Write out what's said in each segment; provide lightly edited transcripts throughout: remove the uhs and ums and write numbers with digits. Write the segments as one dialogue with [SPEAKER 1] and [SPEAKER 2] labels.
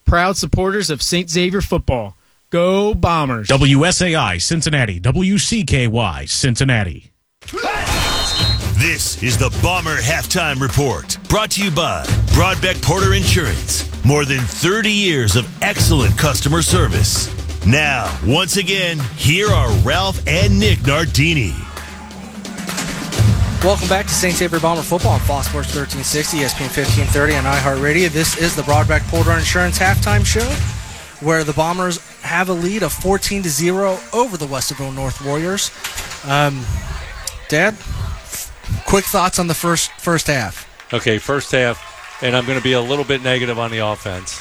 [SPEAKER 1] proud supporters of St. Xavier football. Go Bombers.
[SPEAKER 2] WSAI Cincinnati, WCKY Cincinnati.
[SPEAKER 3] This is the Bomber Halftime Report, brought to you by Broadbeck Porter Insurance. More than 30 years of excellent customer service. Now, once again, here are Ralph and Nick Nardini.
[SPEAKER 4] Welcome back to St. Xavier Bomber Football on Fox Sports 1360, ESPN 1530, and iHeartRadio. This is the Broadbeck Porter Insurance Halftime Show, where the Bombers have a lead of 14-0 over the Westerville North Warriors. Dad, quick thoughts on the first half.
[SPEAKER 5] Okay, first half, and I'm going to be a little bit negative on the offense.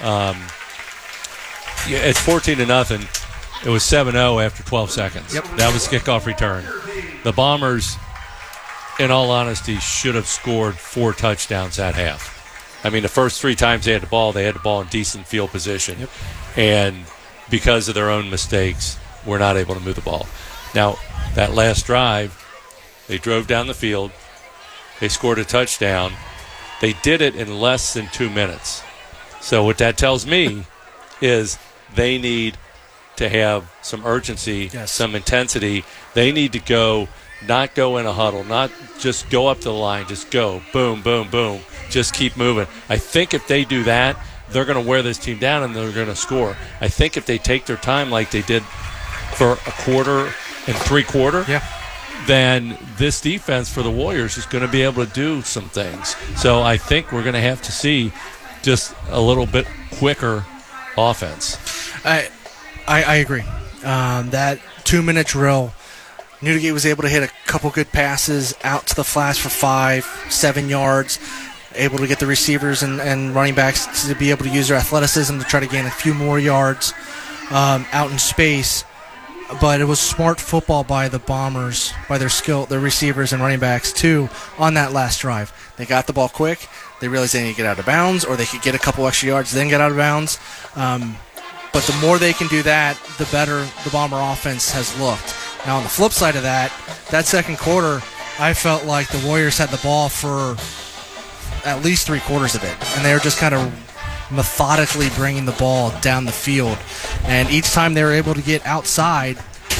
[SPEAKER 5] It's 14-0. It was 7-0 after 12 seconds.
[SPEAKER 4] Yep.
[SPEAKER 5] That was kickoff return. The Bombers, in all honesty, should have scored 4 touchdowns that half. I mean, the first 3 times they had the ball in decent field position.
[SPEAKER 4] Yep.
[SPEAKER 5] And because of their own mistakes, we're not able to move the ball. Now, that last drive, they drove down the field. They scored a touchdown. They did it in less than 2 minutes. So what that tells me is they need to have some urgency, some intensity. They need to not go in a huddle, not just go up to the line, just go, boom, boom, boom, just keep moving. I think if they do that, they're going to wear this team down and they're going to score. I think if they take their time like they did for a quarter and three-quarter, then this defense for the Warriors is going to be able to do some things. So I think we're going to have to see just a little bit quicker offense.
[SPEAKER 4] I agree. That 2-minute drill, Newdigate was able to hit a couple good passes out to the flash for 5-7 yards, able to get the receivers and running backs to be able to use their athleticism to try to gain a few more yards out in space. But it was smart football by the Bombers, by their receivers and running backs, too, on that last drive. They got the ball quick. They realized they need to get out of bounds, or they could get a couple extra yards, then get out of bounds. But the more they can do that, the better the Bomber offense has looked. Now, on the flip side of that second quarter, I felt like the Warriors had the ball for at least 3/4 of it, and they were just kind of methodically bringing the ball down the field. And each time they were able to get outside,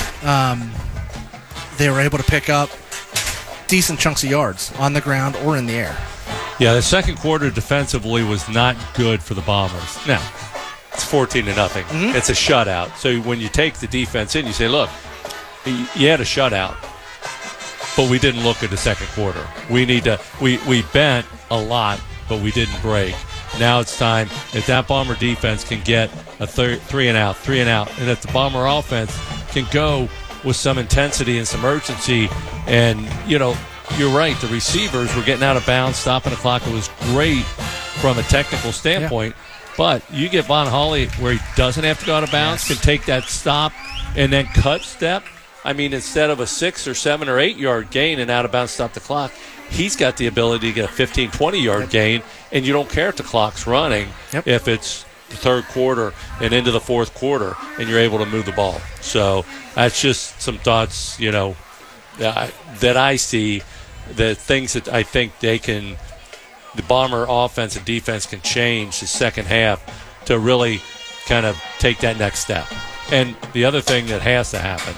[SPEAKER 4] they were able to pick up decent chunks of yards on the ground or in the air.
[SPEAKER 5] Yeah, the second quarter defensively was not good for the Bombers. Now, it's 14-0. Mm-hmm. It's a shutout. So when you take the defense in, you say, look, you had a shutout, but we didn't look at the second quarter. We bent a lot, but we didn't break. Now it's time, if that Bomber defense can get a 3 and out, and if the Bomber offense can go with some intensity and some urgency, and, you're right, the receivers were getting out of bounds, stopping the clock. It was great from a technical standpoint, but you get Von Hawley where he doesn't have to go out of bounds, can take that stop and then cut step. I mean, instead of a 6 or 7 or 8 yard gain and out of bounds stop the clock, he's got the ability to get a 15, 20 yard gain, and you don't care if the clock's running if it's the third quarter and into the fourth quarter and you're able to move the ball. So that's just some thoughts, that I see, the things that I think the Bomber offense and defense can change the second half to really kind of take that next step. And the other thing that has to happen,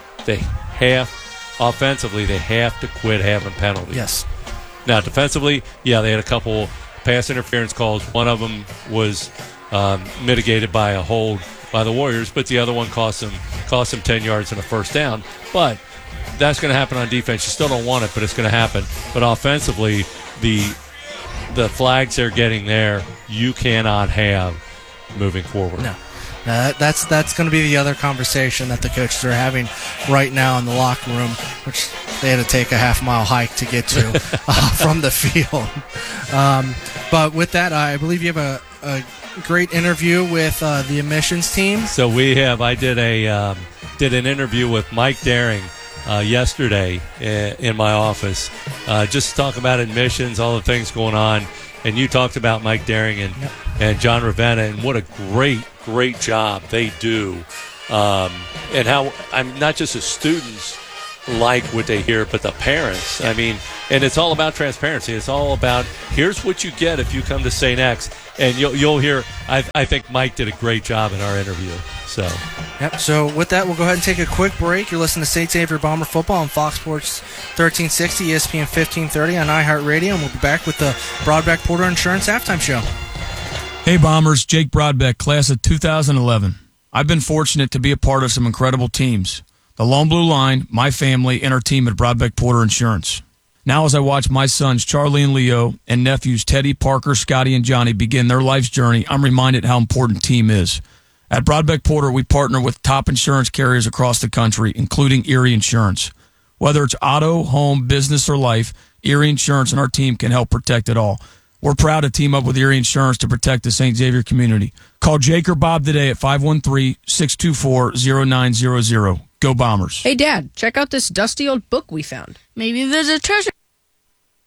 [SPEAKER 5] offensively, they have to quit having penalties.
[SPEAKER 4] Yes.
[SPEAKER 5] Now, defensively, they had a couple pass interference calls. One of them was mitigated by a hold by the Warriors, but the other one cost them 10 yards and a first down. But that's going to happen on defense. You still don't want it, but it's going to happen. But offensively, the flags they're getting there, you cannot have moving forward.
[SPEAKER 4] No. That's going to be the other conversation that the coaches are having right now in the locker room, which they had to take a half-mile hike to get to from the field. But with that, I believe you have a great interview with the admissions team.
[SPEAKER 5] So I did an interview with Mike Daring yesterday in my office, just to talk about admissions, all the things going on. And you talked about Mike Daring and John Ravenna, and what a great job they do. And how, not just the students like what they hear, but the parents. I mean, and it's all about transparency. It's all about, here's what you get if you come to St. X. And you'll hear, I think Mike did a great job in our interview. So,
[SPEAKER 4] yep. So with that, we'll go ahead and take a quick break. You're listening to St. Xavier Bomber Football on Fox Sports 1360, ESPN 1530 on iHeartRadio, and we'll be back with the Broadbeck Porter Insurance Halftime Show.
[SPEAKER 6] Hey Bombers, Jake Broadbeck, class of 2011. I've been fortunate to be a part of some incredible teams. The Lone Blue Line, my family, and our team at Broadbeck Porter Insurance. Now as I watch my sons Charlie and Leo and nephews Teddy, Parker, Scotty, and Johnny begin their life's journey, I'm reminded how important team is. At Broadbeck Porter, we partner with top insurance carriers across the country, including Erie Insurance. Whether it's auto, home, business, or life, Erie Insurance and our team can help protect it all. We're proud to team up with Erie Insurance to protect the St. Xavier community. Call Jake or Bob today at 513-624-0900. Go Bombers.
[SPEAKER 7] Hey, Dad, check out this dusty old book we found.
[SPEAKER 8] Maybe there's a treasure